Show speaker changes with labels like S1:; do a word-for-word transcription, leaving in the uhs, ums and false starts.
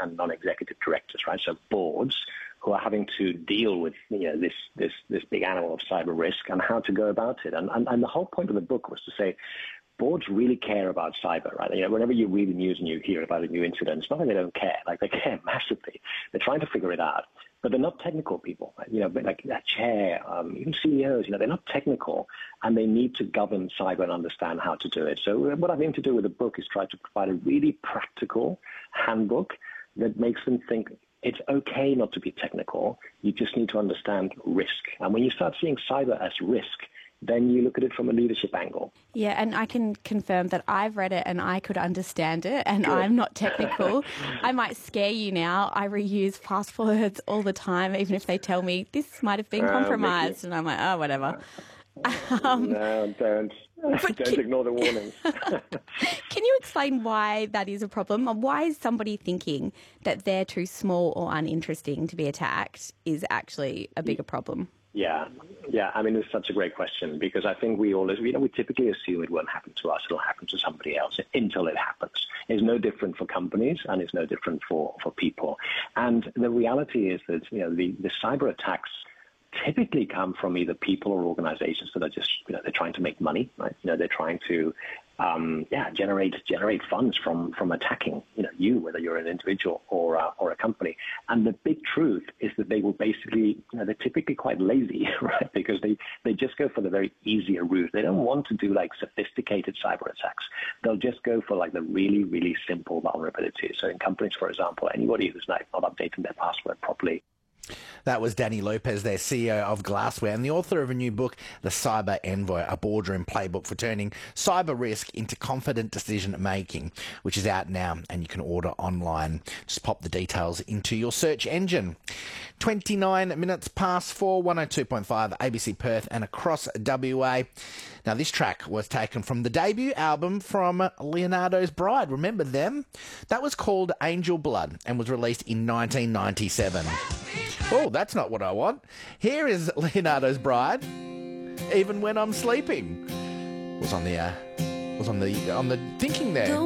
S1: and non-executive directors, right? So boards who are having to deal with, you know, this this this big animal of cyber risk and how to go about it. And, and and the whole point of the book was to say, boards really care about cyber, right? You know, whenever you read the news and you hear about a new incident, it's not that they don't care. Like, they care massively. They're trying to figure it out. But they're not technical people, right? You know, but like that chair, um, even C E Os, you know, they're not technical, and they need to govern cyber and understand how to do it. So what I've aimed to do with the book is try to provide a really practical handbook that makes them think it's okay not to be technical. You just need to understand risk. And when you start seeing cyber as risk, then you look at it from a leadership angle.
S2: Yeah, and I can confirm that I've read it and I could understand it, and Good. I'm not technical. I might scare you now. I reuse passwords all the time, even if they tell me this might have been compromised, uh, and I'm like, oh, whatever.
S1: Um, no, don't. Don't can, ignore the warnings.
S2: Can you explain why that is a problem? Why is somebody thinking that they're too small or uninteresting to be attacked is actually a bigger problem?
S1: Yeah, yeah. I mean, it's such a great question, because I think we always, you know, we typically assume it won't happen to us. It'll happen to somebody else until it happens. It's no different for companies, and it's no different for, for people. And the reality is that, you know, the, the cyber attacks typically come from either people or organizations that are just, you know, they're trying to make money, right? You know, they're trying to, um, yeah, generate generate funds from from attacking, you know, you, whether you're an individual or uh, or a company. And the big truth is that they will basically, you know, they're typically quite lazy, right? Because they they just go for the very easier route. They don't want to do like sophisticated cyber attacks. They'll just go for like the really really simple vulnerabilities. So in companies, for example, anybody who's like not updating their password properly.
S3: That was Danny Lopez, their C E O of Glassware, and the author of a new book, The Cyber Envoy, a boardroom playbook for turning cyber risk into confident decision-making, which is out now and you can order online. Just pop the details into your search engine. twenty-nine minutes past four, one oh two point five, A B C Perth and across W A. Now, this track was taken from the debut album from Leonardo's Bride. Remember them? That was called Angel Blood and was released in nineteen ninety-seven. Oh, that's not what I want. Here is Leonardo's Bride, Even When I'm Sleeping. Was on the uh, was on the on the thinking there.